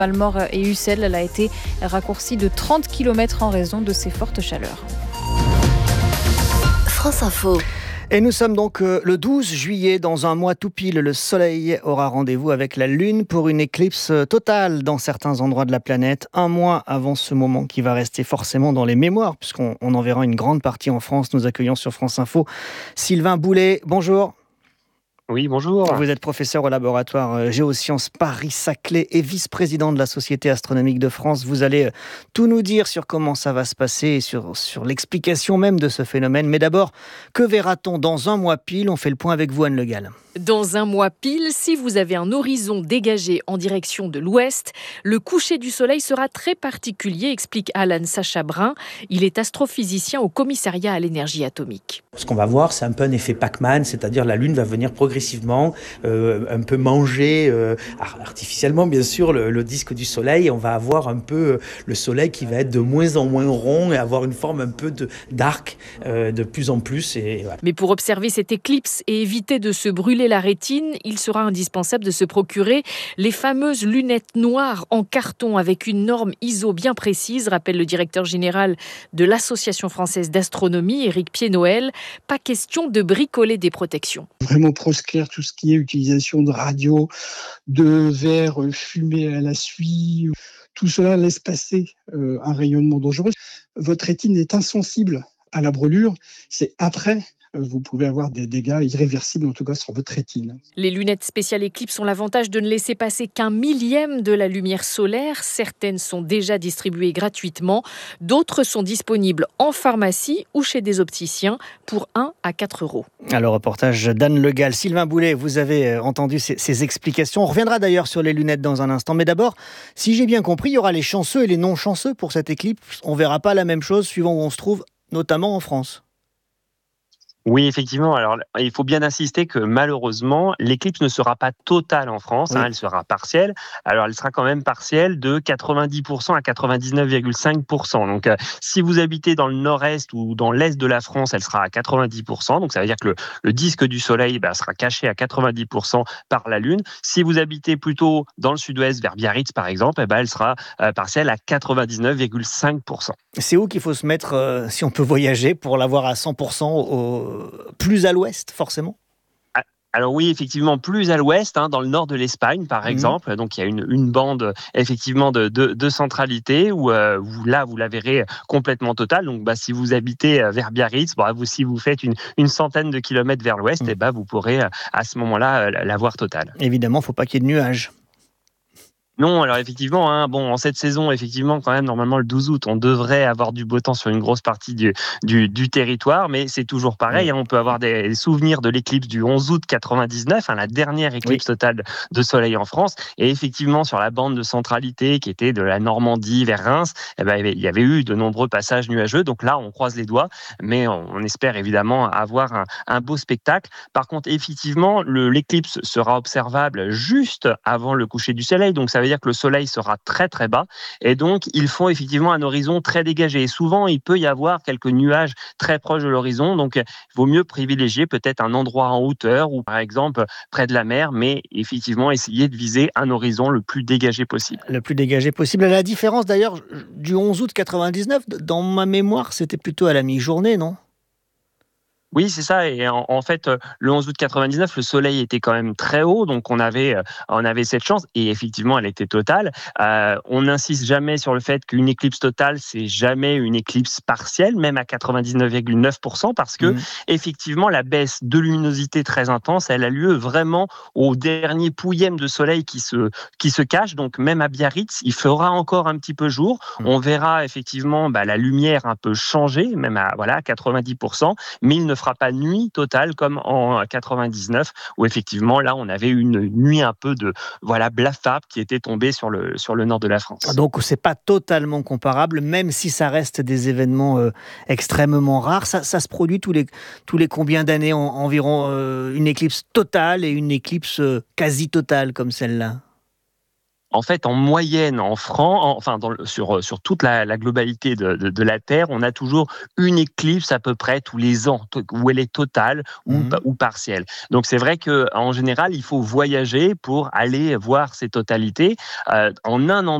Malmort et Ussel, elle a été raccourcie de 30 km en raison de ces fortes chaleurs. France Info. Et nous sommes donc le 12 juillet, dans un mois tout pile. Le Soleil aura rendez-vous avec la Lune pour une éclipse totale dans certains endroits de la planète. Un mois avant ce moment qui va rester forcément dans les mémoires, puisqu'on en verra une grande partie en France. Nous accueillons sur France Info Sylvain Boulet. Bonjour. Oui, bonjour. Vous êtes professeur au laboratoire Géosciences Paris-Saclay et vice-président de la Société astronomique de France. Vous allez tout nous dire sur comment ça va se passer et sur l'explication même de ce phénomène. Mais d'abord, que verra-t-on dans un mois pile ? On fait le point avec vous, Anne Le Gall. Dans un mois pile, si vous avez un horizon dégagé en direction de l'ouest, le coucher du soleil sera très particulier, explique Alan Sacha-Brun. Il est astrophysicien au commissariat à l'énergie atomique. Ce qu'on va voir, c'est un peu un effet Pac-Man, c'est-à-dire la Lune va venir progressivement un peu manger, artificiellement bien sûr, le disque du soleil. Et on va avoir un peu le soleil qui va être de moins en moins rond et avoir une forme un peu d'arc de plus en plus. Et voilà. Mais pour observer cette éclipse et éviter de se brûler la rétine, il sera indispensable de se procurer les fameuses lunettes noires en carton avec une norme ISO bien précise, rappelle le directeur général de l'Association française d'astronomie, Éric Pied-Noël. Pas question de bricoler des protections. Vraiment proscrire tout ce qui est utilisation de radio, de verres fumés à la suie. Tout cela laisse passer un rayonnement dangereux. Votre rétine est insensible à la brûlure. C'est après vous pouvez avoir des dégâts irréversibles, en tout cas sur votre rétine. Les lunettes spéciales éclipse ont l'avantage de ne laisser passer qu'un millième de la lumière solaire. Certaines sont déjà distribuées gratuitement. D'autres sont disponibles en pharmacie ou chez des opticiens pour 1 à 4 euros. Alors, reportage d'Anne Le Gall. Sylvain Boulet, vous avez entendu ces explications. On reviendra d'ailleurs sur les lunettes dans un instant. Mais d'abord, si j'ai bien compris, il y aura les chanceux et les non chanceux pour cette éclipse. On ne verra pas la même chose suivant où on se trouve, notamment en France. Oui, effectivement. Alors, il faut bien insister que malheureusement, l'éclipse ne sera pas totale en France. Oui. Elle sera partielle. Alors, elle sera quand même partielle de 90% à 99,5%. Donc, si vous habitez dans le nord-est ou dans l'est de la France, elle sera à 90%. Donc, ça veut dire que le disque du soleil sera caché à 90% par la Lune. Si vous habitez plutôt dans le sud-ouest, vers Biarritz par exemple, elle sera partielle à 99,5%. C'est où qu'il faut se mettre, si on peut voyager, pour l'avoir à 100% plus à l'ouest, forcément ? Alors oui, effectivement, plus à l'ouest, dans le nord de l'Espagne, par exemple. Donc, il y a une bande, effectivement, de centralité où là, vous la verrez complètement totale. Donc, si vous habitez vers Biarritz, si vous faites une centaine de kilomètres vers l'ouest, vous pourrez, à ce moment-là, la voir totale. Évidemment, il ne faut pas qu'il y ait de nuages. Non, alors effectivement, en cette saison, effectivement, quand même, normalement, le 12 août, on devrait avoir du beau temps sur une grosse partie du territoire, mais c'est toujours pareil. On peut avoir des souvenirs de l'éclipse du 11 août 99, la dernière éclipse totale de soleil en France. Et effectivement, sur la bande de centralité qui était de la Normandie vers Reims, il y avait eu de nombreux passages nuageux. Donc là, on croise les doigts, mais on espère évidemment avoir un beau spectacle. Par contre, effectivement, l'éclipse sera observable juste avant le coucher du soleil. Donc ça veut dire que le soleil sera très très bas et donc il faut effectivement un horizon très dégagé. Et souvent, il peut y avoir quelques nuages très proches de l'horizon, donc il vaut mieux privilégier peut-être un endroit en hauteur ou par exemple près de la mer, mais effectivement essayer de viser un horizon le plus dégagé possible. Le plus dégagé possible. À la différence d'ailleurs du 11 août 99, dans ma mémoire, c'était plutôt à la mi-journée, non ? Oui, c'est ça. Et en fait, le 11 août 99, le soleil était quand même très haut, donc on avait cette chance. Et effectivement, elle était totale. On n'insiste jamais sur le fait qu'une éclipse totale, c'est jamais une éclipse partielle, même à 99,9%, parce que effectivement, la baisse de luminosité très intense, elle a lieu vraiment au dernier pouillème de soleil qui se cache. Donc même à Biarritz, il fera encore un petit peu jour. On verra effectivement la lumière un peu changer, même à 90%, mais il ne fera pas nuit totale comme en 99 où effectivement là on avait une nuit un peu de blafarde qui était tombée sur le nord de la France. Donc c'est pas totalement comparable, même si ça reste des événements extrêmement rares. Ça se produit tous les combien d'années environ, une éclipse totale et une éclipse quasi totale comme celle-là? En fait, en moyenne, sur toute la globalité de la Terre, on a toujours une éclipse à peu près tous les ans, où elle est totale ou partielle. Donc c'est vrai qu'en général, il faut voyager pour aller voir ces totalités. En un an